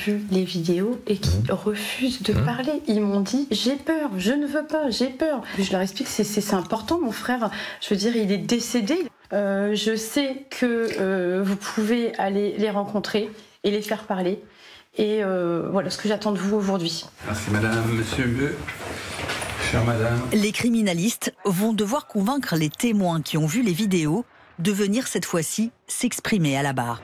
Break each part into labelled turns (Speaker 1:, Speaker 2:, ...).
Speaker 1: vu les vidéos et qui refusent de parler. Ils m'ont dit, j'ai peur, je ne veux pas, j'ai peur. Je leur explique, c'est important, mon frère, je veux dire, il est décédé. Je sais que vous pouvez aller les rencontrer et les faire parler. Et voilà ce que j'attends de vous aujourd'hui.
Speaker 2: Merci madame, monsieur, chère madame.
Speaker 3: Les criminalistes vont devoir convaincre les témoins qui ont vu les vidéos de venir cette fois-ci s'exprimer à la barre.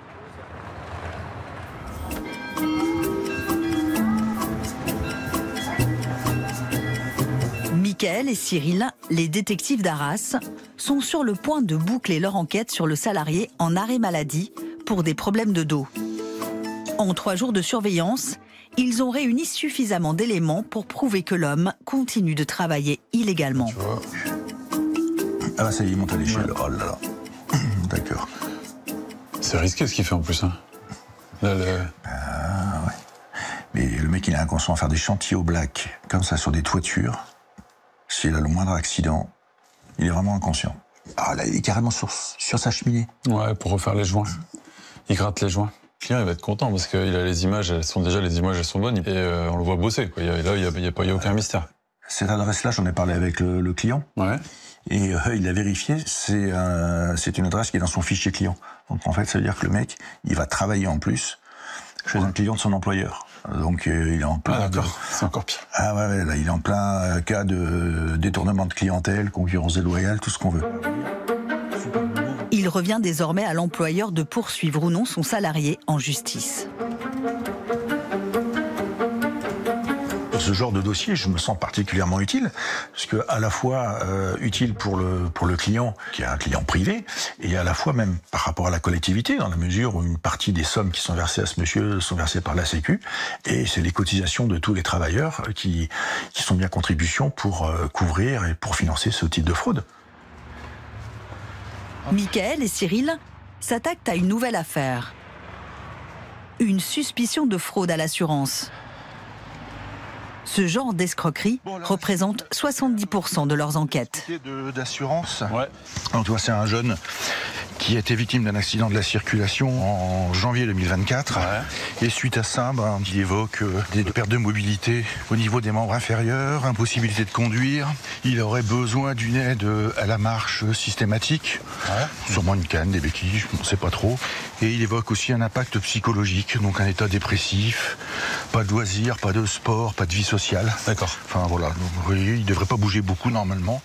Speaker 3: Michael et Cyril, les détectives d'Arras, sont sur le point de boucler leur enquête sur le salarié en arrêt maladie pour des problèmes de dos. En 3 jours de surveillance, ils ont réuni suffisamment d'éléments pour prouver que l'homme continue de travailler illégalement.
Speaker 4: Ah bah ça y est, il monte à l'échelle. Ouais. Oh là là. D'accord.
Speaker 2: C'est risqué ce qu'il fait en plus. Hein. Là,
Speaker 4: Ah ouais. Mais le mec, il est inconscient à faire des chantiers au black, comme ça, sur des toitures. S'il a le moindre accident, il est vraiment inconscient. Ah là, il est carrément sur sa cheminée.
Speaker 2: Ouais, pour refaire les joints. Il gratte les joints. Le client, il va être content parce qu'il a les images, elles sont bonnes et on le voit bosser, quoi. Là, il n'y a aucun mystère.
Speaker 4: Cette adresse-là, j'en ai parlé avec le client.
Speaker 2: Ouais.
Speaker 4: Et il a vérifié, c'est une adresse qui est dans son fichier client. Donc en fait, ça veut dire que le mec, il va travailler en plus chez un client de son employeur. Donc il est en plein...
Speaker 2: Ah d'accord, c'est encore pire.
Speaker 4: Ah ouais, là, il est en plein cas de détournement de clientèle, concurrence déloyale, tout ce qu'on veut.
Speaker 3: Il revient désormais à l'employeur de poursuivre ou non son salarié en justice.
Speaker 4: Pour ce genre de dossier, je me sens particulièrement utile, parce que à la fois utile pour le client, qui est un client privé, et à la fois même par rapport à la collectivité, dans la mesure où une partie des sommes qui sont versées à ce monsieur sont versées par la Sécu, et c'est les cotisations de tous les travailleurs qui sont mis à contribution pour couvrir et pour financer ce type de fraude.
Speaker 3: Michael et Cyril s'attaquent à une nouvelle affaire. Une suspicion de fraude à l'assurance. Ce genre d'escroquerie représente 70% de leurs enquêtes.
Speaker 4: D'assurance. Ouais. Alors, tu vois, c'est un jeune qui a été victime d'un accident de la circulation en janvier 2024. Ouais. Et suite à ça, il évoque des pertes de mobilité au niveau des membres inférieurs, impossibilité de conduire. Il aurait besoin d'une aide à la marche systématique. Ouais. Sûrement une canne, des béquilles, je ne sais pas trop. Et il évoque aussi un impact psychologique, donc un état dépressif, pas de loisirs, pas de sport, pas de vie sociale.
Speaker 2: D'accord.
Speaker 4: Enfin voilà, donc, il ne devrait pas bouger beaucoup normalement.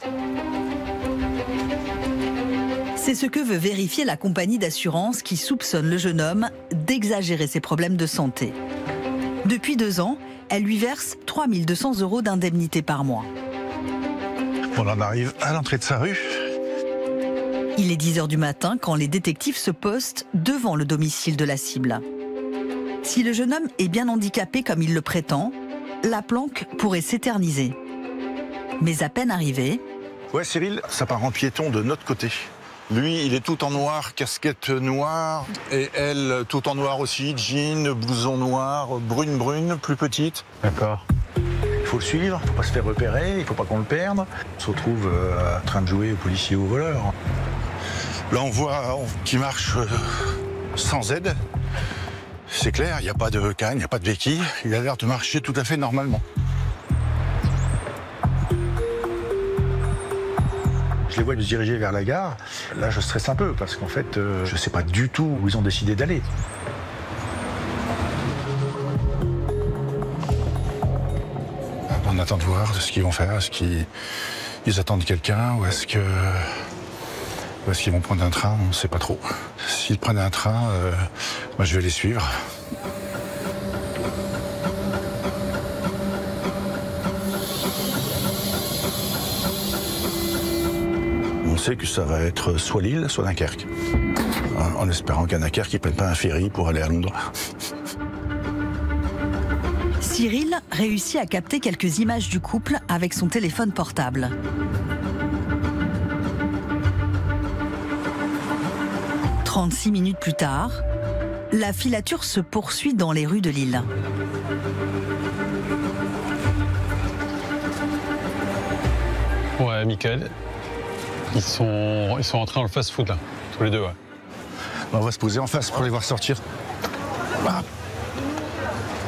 Speaker 3: C'est ce que veut vérifier la compagnie d'assurance qui soupçonne le jeune homme d'exagérer ses problèmes de santé. Depuis 2 ans, elle lui verse 3 200 € d'indemnité par mois.
Speaker 4: On en arrive à l'entrée de sa rue.
Speaker 3: Il est 10 h du matin quand les détectives se postent devant le domicile de la cible. Si le jeune homme est bien handicapé comme il le prétend, la planque pourrait s'éterniser. Mais à peine arrivé...
Speaker 4: Ouais, Cyril, ça part en piéton de notre côté. Lui, il est tout en noir, casquette noire, et elle, tout en noir aussi, jean, blouson noir, brune, plus petite.
Speaker 2: D'accord.
Speaker 4: Il faut le suivre, il ne faut pas se faire repérer, il ne faut pas qu'on le perde. On se retrouve en train de jouer aux policiers ou aux voleurs. Là, on voit qu'il marche sans aide. C'est clair, il n'y a pas de canne, il n'y a pas de béquille. Il a l'air de marcher tout à fait normalement. Je les vois se diriger vers la gare. Là, je stresse un peu parce qu'en fait, je ne sais pas du tout où ils ont décidé d'aller. On attend de voir ce qu'ils vont faire. Est-ce qu'ils attendent quelqu'un ou est-ce qu'ils vont prendre un train? On ne sait pas trop. S'ils prennent un train, moi, je vais les suivre. On sait que ça va être soit Lille, soit Dunkerque. En espérant qu'à Dunkerque, ils ne prennent pas un ferry pour aller à Londres.
Speaker 3: Cyril réussit à capter quelques images du couple avec son téléphone portable. « 36 minutes plus tard, la filature se poursuit dans les rues de Lille.
Speaker 2: Ouais, Michael. Ils sont rentrés dans le fast-food, là. Tous les deux, ouais.
Speaker 4: On va se poser en face pour les voir sortir. Ah.